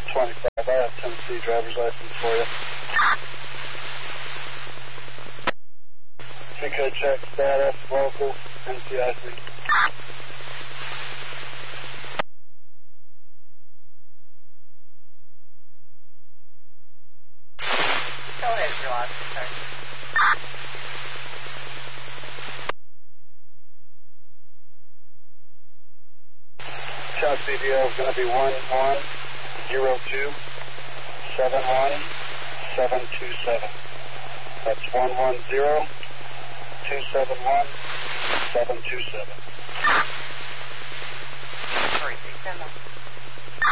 25. I have Tennessee driver's license for you. CK check status, local, NCIC. Go ahead, your officer. Shot CDL is going to be 110271727. That's 110271 727. 367.